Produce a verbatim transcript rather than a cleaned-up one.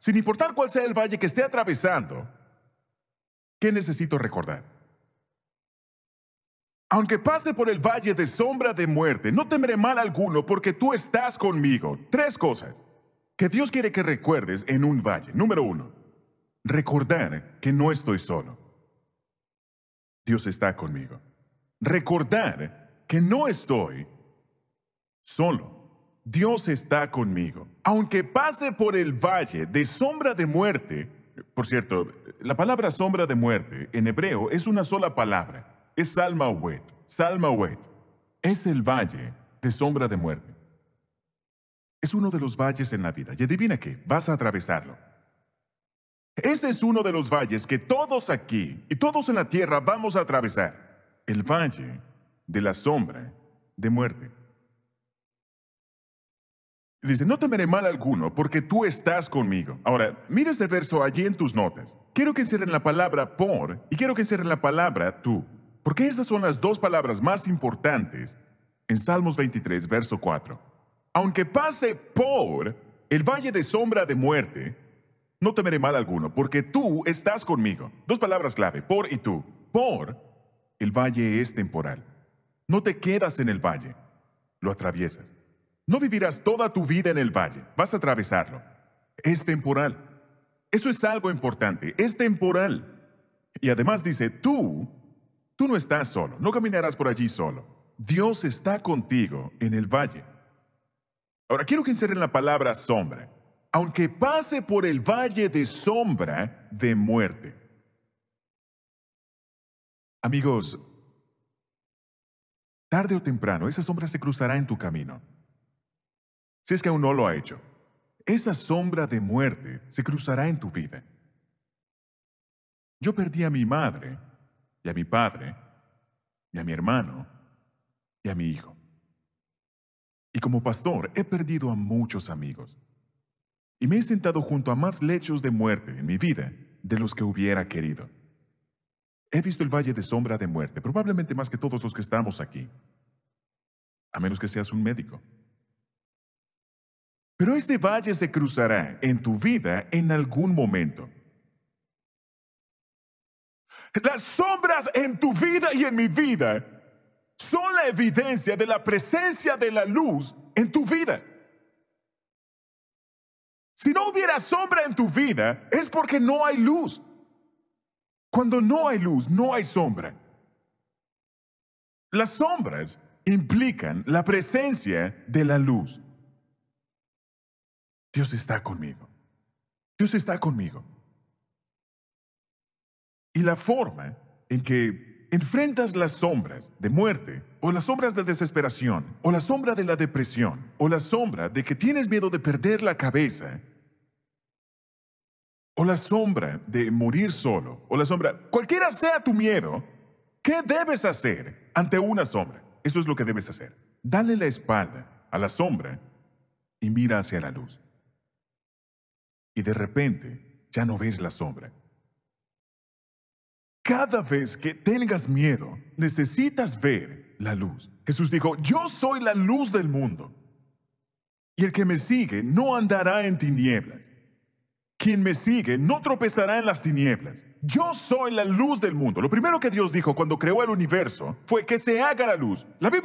sin importar cuál sea el valle que esté atravesando, ¿qué necesito recordar? Aunque pase por el valle de sombra de muerte, no temeré mal alguno porque tú estás conmigo. Tres cosas que Dios quiere que recuerdes en un valle. Número uno, recordar que no estoy solo. Dios está conmigo. Recordar que no estoy solo. Dios está conmigo. Aunque pase por el valle de sombra de muerte, por cierto, la palabra sombra de muerte en hebreo es una sola palabra. Es Salmawet. Salmawet. Es el valle de sombra de muerte. Es uno de los valles en la vida. Y adivina qué, vas a atravesarlo. Ese es uno de los valles que todos aquí y todos en la tierra vamos a atravesar. El valle de la sombra de muerte. Dice, no temeré mal alguno porque tú estás conmigo. Ahora, mira ese verso allí en tus notas. Quiero que encierren la palabra por y quiero que encierren la palabra tú. Porque esas son las dos palabras más importantes en Salmos veintitrés, verso cuatro. Aunque pase por el valle de sombra de muerte, no temeré mal alguno, porque tú estás conmigo. Dos palabras clave, por y tú. Por, el valle es temporal. No te quedas en el valle, lo atraviesas. No vivirás toda tu vida en el valle, vas a atravesarlo. Es temporal. Eso es algo importante, es temporal. Y además dice, tú, tú no estás solo, no caminarás por allí solo. Dios está contigo en el valle. Ahora, quiero que encierren la palabra sombra. Aunque pase por el valle de sombra de muerte. Amigos, tarde o temprano, esa sombra se cruzará en tu camino. Si es que aún no lo ha hecho, esa sombra de muerte se cruzará en tu vida. Yo perdí a mi madre, y a mi padre, y a mi hermano, y a mi hijo. Y como pastor he perdido a muchos amigos. Y me he sentado junto a más lechos de muerte en mi vida de los que hubiera querido. He visto el valle de sombra de muerte, probablemente más que todos los que estamos aquí. A menos que seas un médico. Pero este valle se cruzará en tu vida en algún momento. Las sombras en tu vida y en mi vida son la evidencia de la presencia de la luz en tu vida. Si no hubiera sombra en tu vida, es porque no hay luz. Cuando no hay luz, no hay sombra. Las sombras implican la presencia de la luz. Dios está conmigo. Dios está conmigo. Y la forma en que enfrentas las sombras de muerte, o las sombras de desesperación, o la sombra de la depresión, o la sombra de que tienes miedo de perder la cabeza, o la sombra de morir solo, o la sombra, cualquiera sea tu miedo, ¿qué debes hacer ante una sombra? Eso es lo que debes hacer. Dale la espalda a la sombra y mira hacia la luz. Y de repente ya no ves la sombra. Cada vez que tengas miedo, necesitas ver la luz. Jesús dijo, yo soy la luz del mundo. Y el que me sigue no andará en tinieblas. Quien me sigue no tropezará en las tinieblas. Yo soy la luz del mundo. Lo primero que Dios dijo cuando creó el universo fue que se haga la luz. La Biblia